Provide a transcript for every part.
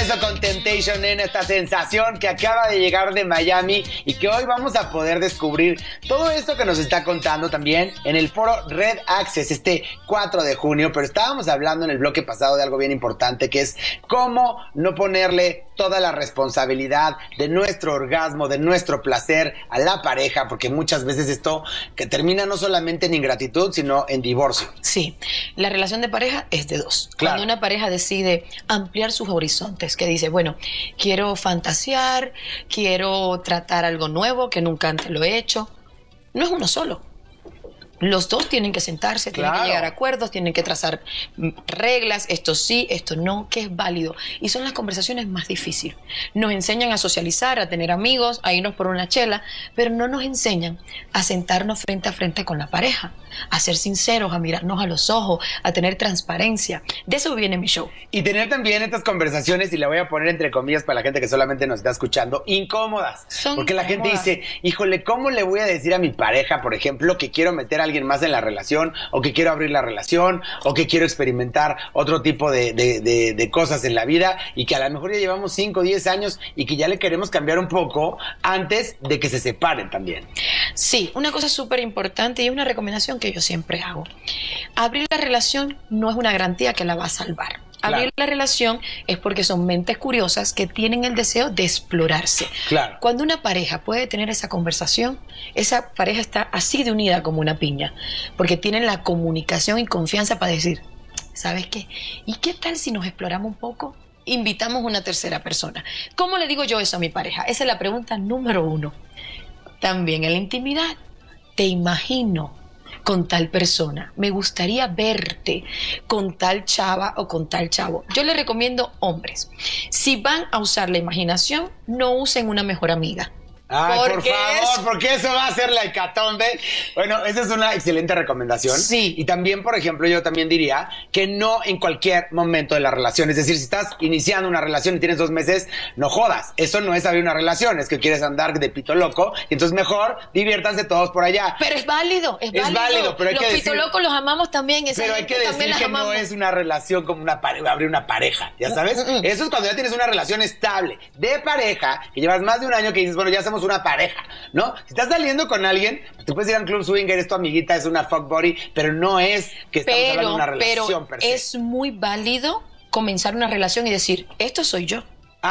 regreso con Temptation en esta sensación que acaba de llegar de Miami y que hoy vamos a poder descubrir todo esto que nos está contando también en el foro Red Access este 4 de junio, pero estábamos hablando en el bloque pasado de algo bien importante que es cómo no ponerle toda la responsabilidad de nuestro orgasmo, de nuestro placer a la pareja, porque muchas veces esto que termina no solamente en ingratitud, sino en divorcio. Sí, la relación de pareja es de dos. Claro. Cuando una pareja decide ampliar sus horizontes, que dice, bueno, quiero fantasear, quiero tratar algo nuevo que nunca antes lo he hecho, no es uno solo. Los dos tienen que sentarse, tienen que llegar a acuerdos, tienen que trazar reglas, esto sí, esto no, que es válido. Y son las conversaciones más difíciles. Nos enseñan a socializar, a tener amigos, a irnos por una chela, pero no nos enseñan a sentarnos frente a frente con la pareja, a ser sinceros, a mirarnos a los ojos, a tener transparencia. De eso viene mi show. Y tener también estas conversaciones, y la voy a poner entre comillas para la gente que solamente nos está escuchando, incómodas. Porque la gente dice, híjole, ¿cómo le voy a decir a mi pareja, por ejemplo, que quiero meter a alguien más en la relación, o que quiero abrir la relación, o que quiero experimentar otro tipo de cosas en la vida, y que a lo mejor ya llevamos 5 o 10 años y que ya le queremos cambiar un poco antes de que se separen también? Sí, una cosa súper importante y es una recomendación que yo siempre hago. Abrir la relación no es una garantía que la va a salvar. Abrir la relación es porque son mentes curiosas que tienen el deseo de explorarse. Claro. Cuando una pareja puede tener esa conversación, esa pareja está así de unida como una piña, porque tienen la comunicación y confianza para decir, ¿sabes qué? ¿Y qué tal si nos exploramos un poco? Invitamos una tercera persona. ¿Cómo le digo yo eso a mi pareja? Esa es la pregunta número 1. También en la intimidad, te imagino con tal persona, me gustaría verte con tal chava o con tal chavo. Yo les recomiendo, hombres, si van a usar la imaginación, no usen una mejor amiga. Ay, por favor, porque eso va a ser la hecatombe. Bueno, esa es una excelente recomendación. Sí. Y también, por ejemplo, yo también diría que no en cualquier momento de la relación. Es decir, si estás iniciando una relación y tienes 2 meses, no jodas. Eso no es abrir una relación, es que quieres andar de pito loco. Y entonces mejor diviértanse todos por allá. Pero es válido, es válido. Es válido, pero hay que decir... Los pito locos los amamos también. Pero hay que decir que no es una relación como abrir una pareja, ¿ya sabes? Eso es cuando ya tienes una relación estable de pareja, que llevas más de un año que dices, bueno, ya hacemos una pareja, ¿no? Si estás saliendo con alguien, pues te puedes ir a un club swinger, es tu amiguita, es una fuck buddy, pero no es que estamos hablando de una relación per se. Es muy válido comenzar una relación y decir, esto soy yo.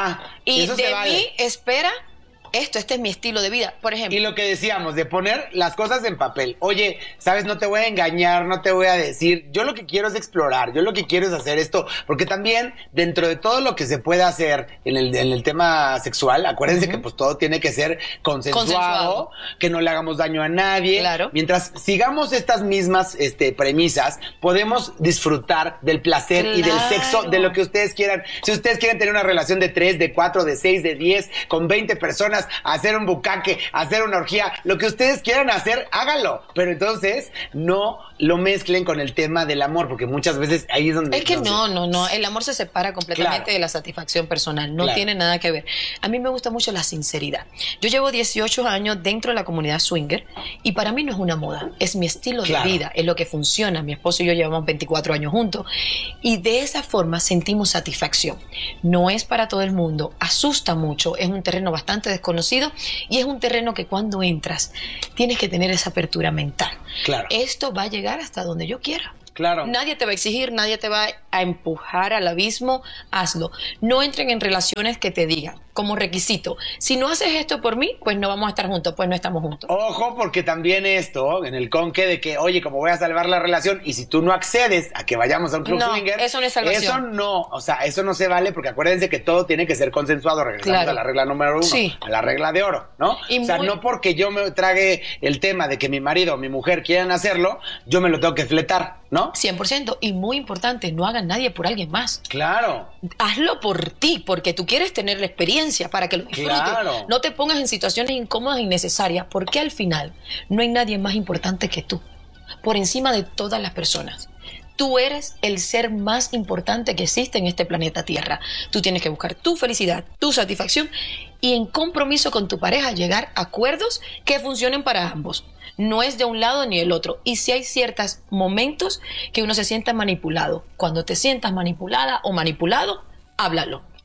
Y eso de mí espera este es mi estilo de vida, por ejemplo. Y lo que decíamos, de poner las cosas en papel. Oye, ¿sabes? No te voy a engañar, no te voy a decir. Yo lo que quiero es explorar, yo lo que quiero es hacer esto. Porque también, dentro de todo lo que se puede hacer en el tema sexual, acuérdense que pues todo tiene que ser consensuado, que no le hagamos daño a nadie. Claro. Mientras sigamos estas mismas premisas, podemos disfrutar del placer y del sexo, de lo que ustedes quieran. Si ustedes quieren tener una relación de 3, de 4, de 6, de 10, con 20 personas, hacer un bucaque, hacer una orgía, lo que ustedes quieran hacer, háganlo. Pero entonces no lo mezclen con el tema del amor, porque muchas veces ahí es donde... Es que no, el amor se separa completamente de la satisfacción personal, no tiene nada que ver. A mí me gusta mucho la sinceridad. Yo llevo 18 años dentro de la comunidad swinger y para mí no es una moda, es mi estilo de vida, es lo que funciona. Mi esposo y yo llevamos 24 años juntos y de esa forma sentimos satisfacción. No es para todo el mundo, asusta mucho, es un terreno bastante desconocido y es un terreno que cuando entras tienes que tener esa apertura mental. Esto va a llegar hasta donde yo quiera. Nadie te va a exigir, nadie te va a empujar al abismo, hazlo. No entren en relaciones que te digan como requisito, si no haces esto por mí, pues no vamos a estar juntos, pues no estamos juntos. Ojo, porque también esto, en el conque de que, oye, como voy a salvar la relación, y si tú no accedes a que vayamos a un club swinger, eso no es salvación. Eso no, o sea, eso no se vale, porque acuérdense que todo tiene que ser consensuado. Regresamos a la regla número 1, a la regla de oro, ¿no? O sea, no porque yo me trague el tema de que mi marido o mi mujer quieran hacerlo, yo me lo tengo que fletar, ¿no? 100%, y muy importante, no haga nadie por alguien más. Claro. Hazlo por ti, porque tú quieres tener la experiencia para que lo disfrutes. No te pongas en situaciones incómodas e innecesarias, porque al final no hay nadie más importante que tú, por encima de todas las personas. Tú eres el ser más importante que existe en este planeta Tierra. Tú tienes que buscar tu felicidad, tu satisfacción y en compromiso con tu pareja llegar a acuerdos que funcionen para ambos. No es de un lado ni el otro. Y si hay ciertos momentos que uno se sienta manipulado, cuando te sientas manipulada o manipulado, háblalo.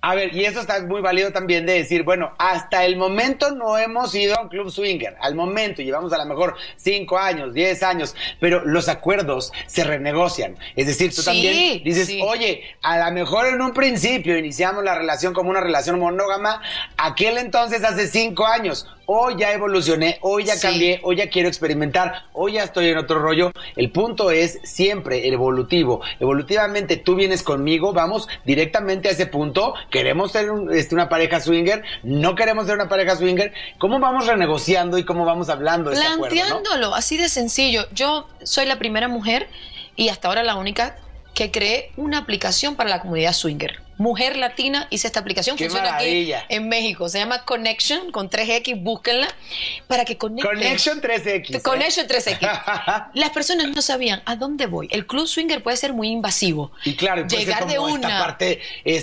A ver, y eso está muy válido también de decir, bueno, hasta el momento no hemos ido a un club swinger, al momento, llevamos a lo mejor 5 años, 10 años, pero los acuerdos se renegocian. Es decir, tú también dices, oye, a lo mejor en un principio iniciamos la relación como una relación monógama, aquel entonces hace 5 años, hoy ya evolucioné, hoy ya cambié, hoy ya quiero experimentar, hoy ya estoy en otro rollo. El punto es siempre evolutivo. Evolutivamente tú vienes conmigo, vamos directamente a ese punto. Queremos ser una pareja swinger, no queremos ser una pareja swinger. ¿Cómo vamos renegociando y cómo vamos hablando de ese acuerdo, planteándolo, ¿no? Así de sencillo. Yo soy la primera mujer y hasta ahora la única que creé una aplicación para la comunidad swinger. Mujer Latina hice esta aplicación, funciona maravilla. Aquí en México, se llama Connection, con 3X, búsquenla, para que conecten. Connection 3X. Connection 3X. Las personas no sabían a dónde voy. El club swinger puede ser muy invasivo. Y claro, llegar de una esta parte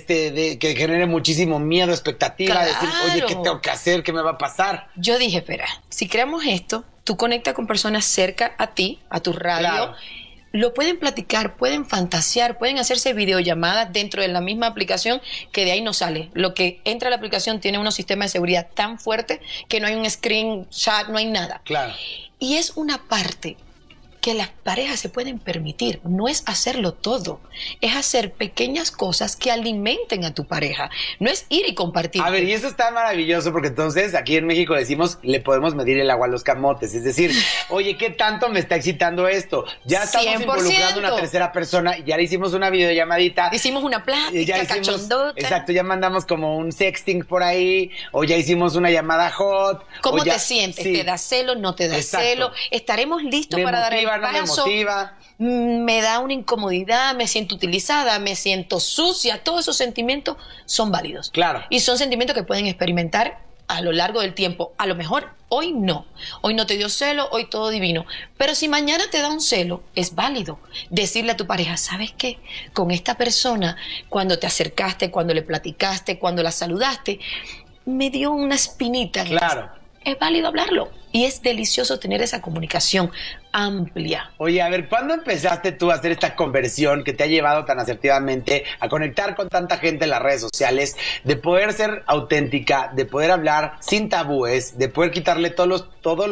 de que genere muchísimo miedo, expectativa, decir, oye, ¿qué tengo que hacer? ¿Qué me va a pasar? Yo dije, espera, si creamos esto, tú conectas con personas cerca a ti, a tu radio. Claro. Lo pueden platicar, pueden fantasear, pueden hacerse videollamadas dentro de la misma aplicación, que de ahí no sale. Lo que entra a la aplicación tiene unos sistemas de seguridad tan fuertes que no hay un screenshot, no hay nada. Claro. Y es una parte que las parejas se pueden permitir. No es hacerlo todo, es hacer pequeñas cosas que alimenten a tu pareja. No es ir y compartir. A ver, y eso está maravilloso porque entonces aquí en México decimos, le podemos medir el agua a los camotes. Es decir, oye, ¿qué tanto me está excitando esto? Ya estamos 100%. Involucrando a una tercera persona, ya le hicimos una videollamadita. Hicimos una plática cachondota. Exacto, ya mandamos como un sexting por ahí, o ya hicimos una llamada hot. ¿Cómo te sientes? Sí. ¿Te da celo? ¿No te da celo? Estaremos listos para dar el no me motiva. Me da una incomodidad, me siento utilizada, me siento sucia. Todos esos sentimientos son válidos. Claro. Y son sentimientos que pueden experimentar a lo largo del tiempo. A lo mejor hoy no. Hoy no te dio celo, hoy todo divino. Pero si mañana te da un celo, es válido decirle a tu pareja, ¿sabes qué? Con esta persona, cuando te acercaste, cuando le platicaste, cuando la saludaste, me dio una espinita. Claro. Es válido hablarlo. Y es delicioso tener esa comunicación amplia. Oye, a ver, ¿cuándo empezaste tú a hacer esta conversión que te ha llevado tan asertivamente a conectar con tanta gente en las redes sociales, de poder ser auténtica, de poder hablar sin tabúes, de poder quitarle todo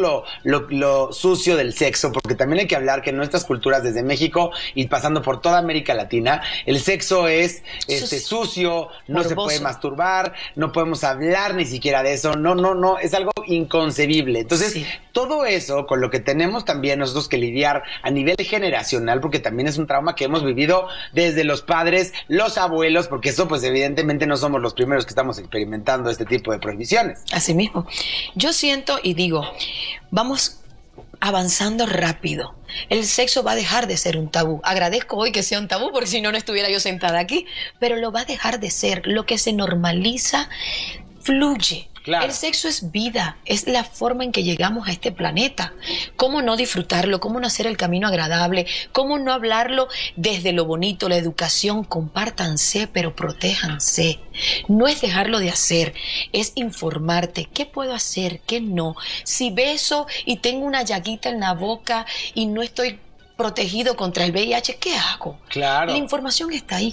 lo sucio del sexo? Porque también hay que hablar que en nuestras culturas, desde México y pasando por toda América Latina, el sexo es sucio, no se puede masturbar, no podemos hablar ni siquiera de eso, no, es algo inconcebible. Entonces, todo eso con lo que tenemos también nosotros que lidiar a nivel generacional, porque también es un trauma que hemos vivido desde los padres, los abuelos, porque eso pues evidentemente no somos los primeros que estamos experimentando este tipo de prohibiciones. Así mismo. Yo siento y digo, vamos avanzando rápido. El sexo va a dejar de ser un tabú. Agradezco hoy que sea un tabú, porque si no, no estuviera yo sentada aquí, pero lo va a dejar de ser. Lo que se normaliza fluye. Claro. El sexo es vida, es la forma en que llegamos a este planeta. ¿Cómo no disfrutarlo? ¿Cómo no hacer el camino agradable? ¿Cómo no hablarlo desde lo bonito, la educación? Compártanse, pero protéjanse. No es dejarlo de hacer, es informarte. ¿Qué puedo hacer? ¿Qué no? Si beso y tengo una llaguita en la boca y no estoy protegido contra el VIH, ¿qué hago? Claro. La información está ahí.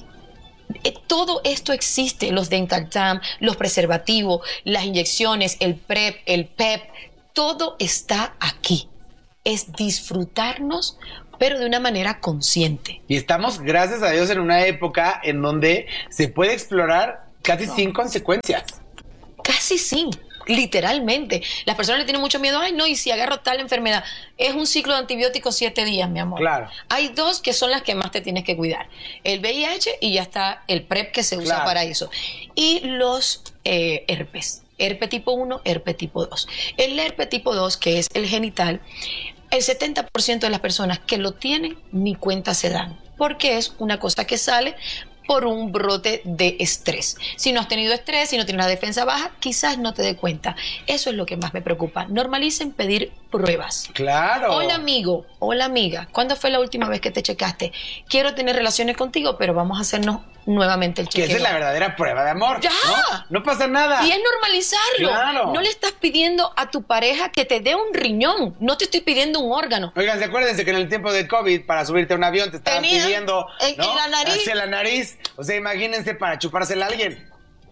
Todo esto existe, los dental dam, los preservativos, las inyecciones, el PrEP, el PEP, todo está aquí. Es disfrutarnos, pero de una manera consciente. Y estamos, gracias a Dios, en una época en donde se puede explorar casi sin consecuencias. Casi sin. Literalmente. Las personas le tienen mucho miedo. Ay, no, y si agarro tal enfermedad. Es un ciclo de antibióticos 7 días, mi amor. Claro. Hay 2 que son las que más te tienes que cuidar. El VIH y ya está el PrEP que se usa para eso. Y los herpes. Herpes tipo 1, herpes tipo 2. El herpes tipo 2, que es el genital, el 70% de las personas que lo tienen ni cuenta se dan. Porque es una cosa que sale por un brote de estrés. Si no has tenido estrés, si no tienes la defensa baja, quizás no te dé cuenta. Eso es lo que más me preocupa. Normalicen pedir pruebas. Claro. Hola amigo, hola amiga, ¿cuándo fue la última vez que te checaste? Quiero tener relaciones contigo, pero vamos a hacernos nuevamente el chequeo. Que esa es la verdadera prueba de amor. ¡Ya! No pasa nada. Y es normalizarlo. Claro. No le estás pidiendo a tu pareja que te dé un riñón. No te estoy pidiendo un órgano. Oigan, acuérdense que en el tiempo de COVID, para subirte a un avión, te estaban pidiendo en la nariz. hacia la nariz. O sea, imagínense para chupársela a alguien.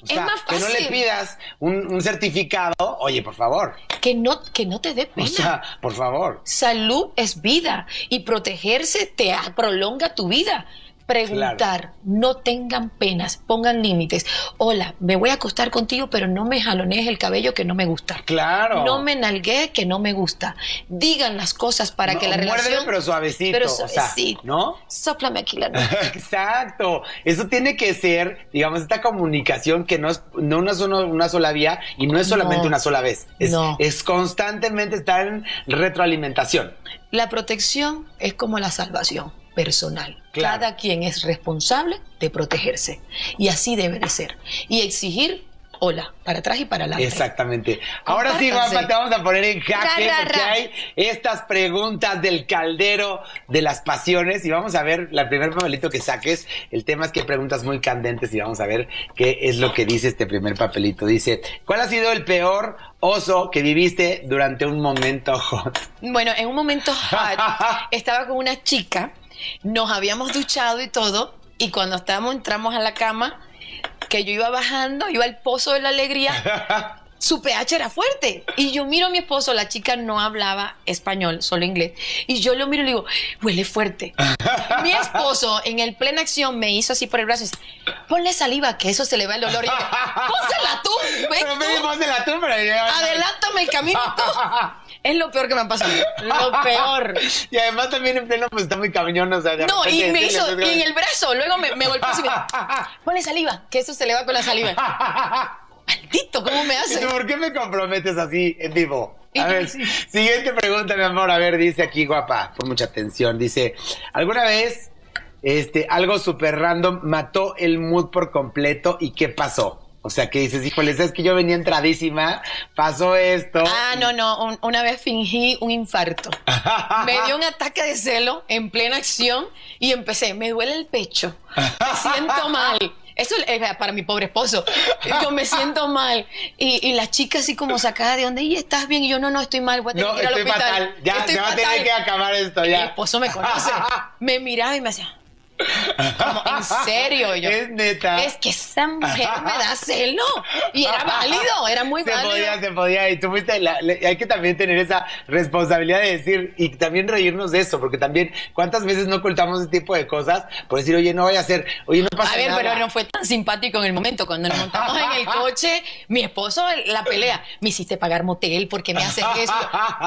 O sea, es más fácil. que no le pidas un certificado, oye, por favor. Que no te dé pena. O sea, por favor. Salud es vida y protegerse te prolonga tu vida. Preguntar, no tengan penas, pongan límites. Hola, me voy a acostar contigo, pero no me jalonees el cabello que no me gusta. Claro. No me nalguees que no me gusta. Digan las cosas para que la muérdeme, relación... pero suavecito. Pero suavecito. O sea, ¿no? Sóplame aquí la nuca. Exacto. Eso tiene que ser, digamos, esta comunicación que no es una sola vía y no es solamente una sola vez. Es constantemente estar en retroalimentación. La protección es como la salvación personal. Claro. Cada quien es responsable de protegerse. Y así debe de ser. Y exigir, hola, para atrás y para adelante. Exactamente. Ahora sí, guapa, te vamos a poner en jaque porque hay estas preguntas del caldero de las pasiones y vamos a ver el primer papelito que saques. El tema es que hay preguntas muy candentes y vamos a ver qué es lo que dice este primer papelito. Dice, ¿cuál ha sido el peor oso que viviste durante un momento hot? Bueno, en un momento hot estaba con una chica, nos habíamos duchado y todo, y cuando entramos a la cama, que yo iba bajando, iba al pozo de la alegría, su pH era fuerte. Y yo miro a mi esposo, la chica no hablaba español, solo inglés. Y yo lo miro y le digo, huele fuerte. Mi esposo, en el plena acción, me hizo así por el brazo y dice, ponle saliva, que eso se le va el olor. Y yo, pónsela tú, pónsela tú, pero adelántame el camino tú. Es lo peor que me ha pasado. Lo peor. Y además también en pleno, pues está muy cañón, o sea, no, y me hizo, y en el brazo, luego me golpeó y me dijo, ponle saliva, que eso se le va con la saliva. Maldito, ¿cómo me hace? ¿Por qué me comprometes así en vivo? A ver, siguiente pregunta, mi amor. A ver, dice aquí, guapa, pon mucha atención. Dice, ¿alguna vez algo súper random mató el mood por completo y qué pasó? O sea, que dices, híjole, es que yo venía entradísima, pasó esto. No, una vez fingí un infarto. Me dio un ataque de celo en plena acción y empecé, me duele el pecho, me siento mal. Eso es para mi pobre esposo. Yo me siento mal. Y la chica así como sacada de onda, ¿y estás bien? Y yo, no, estoy mal, voy a tener que ir al hospital. Fatal. Ya, se va a tener que acabar esto, ya. Mi esposo me conoce. Me miraba y me hacía... Como, ¿en serio? Yo, es neta. Es que esa mujer me da celo. Y era válido, era muy válido. Se podía. Y tú fuiste, hay que también tener esa responsabilidad de decir, y también reírnos de eso, porque también, ¿cuántas veces no ocultamos ese tipo de cosas? Por decir, oye, no vaya a ser, oye, no pasa nada. A ver, pero no fue tan simpático en el momento. Cuando nos montamos en el coche, mi esposo, la pelea, me hiciste pagar motel porque me haces eso.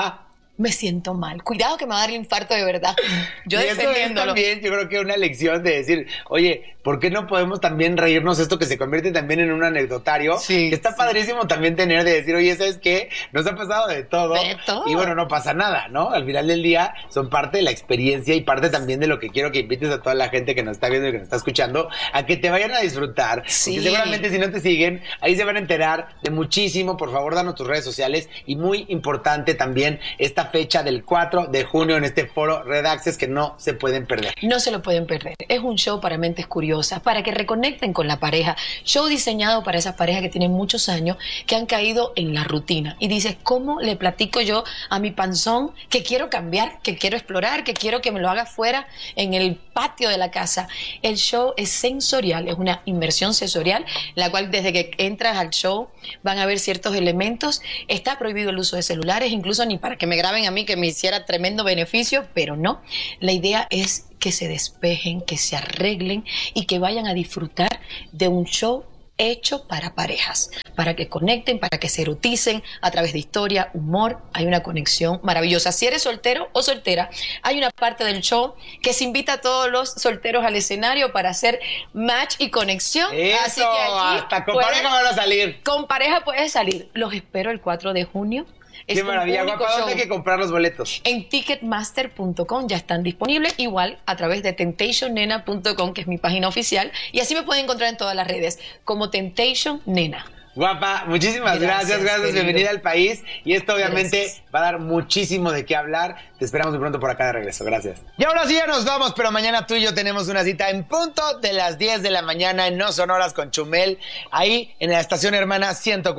Me siento mal. Cuidado que me va a dar el infarto de verdad. Yo defendiéndolo. Eso es también, yo creo que una lección de decir, oye, ¿por qué no podemos también reírnos esto que se convierte también en un anecdotario? Sí. Que está padrísimo también tener de decir, oye, ¿sabes qué? Nos ha pasado de todo. De todo. Y bueno, no pasa nada, ¿no? Al final del día son parte de la experiencia y parte también de lo que quiero que invites a toda la gente que nos está viendo y que nos está escuchando a que te vayan a disfrutar. Sí. Porque seguramente si no te siguen, ahí se van a enterar de muchísimo. Por favor, danos tus redes sociales. Y muy importante también esta fecha del 4 de junio en este foro Red Access que no se pueden perder. No se lo pueden perder. Es un show para mentes curiosas, para que reconecten con la pareja. Show diseñado para esas parejas que tienen muchos años, que han caído en la rutina. Y dices, ¿cómo le platico yo a mi panzón que quiero cambiar, que quiero explorar, que quiero que me lo haga fuera en el patio de la casa? El show es sensorial, es una inmersión sensorial, la cual desde que entras al show van a ver ciertos elementos. Está prohibido el uso de celulares, incluso ni para que me graben a mí, que me hiciera tremendo beneficio, pero no. La idea es que se despejen, que se arreglen y que vayan a disfrutar de un show hecho para parejas, para que conecten, para que se eroticen a través de historia, humor. Hay una conexión maravillosa. Si eres soltero o soltera, hay una parte del show que se invita a todos los solteros al escenario para hacer match y conexión. Eso, así que aquí hasta con pareja van a salir. Con pareja puedes salir. Los espero el 4 de junio. Qué maravilla, guapa. ¿Dónde hay que comprar los boletos? En ticketmaster.com ya están disponibles, igual a través de temptationnena.com, que es mi página oficial, y así me pueden encontrar en todas las redes como Temptation Nena. Guapa, muchísimas gracias, bienvenida al país. Y esto obviamente va a dar muchísimo de qué hablar. Te esperamos muy pronto por acá de regreso, gracias. Y ahora sí ya nos vamos, pero mañana tú y yo tenemos una cita en punto de las 10 de la mañana en No Sonoras con Chumel, ahí en la estación hermana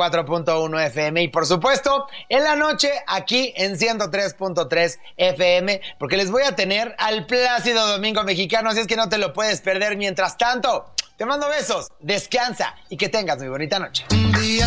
104.1 FM. Y por supuesto, en la noche aquí en 103.3 FM, porque les voy a tener al Plácido Domingo Mexicano, así es que no te lo puedes perder. Mientras tanto, Te mando besos, descansa y que tengas muy bonita noche.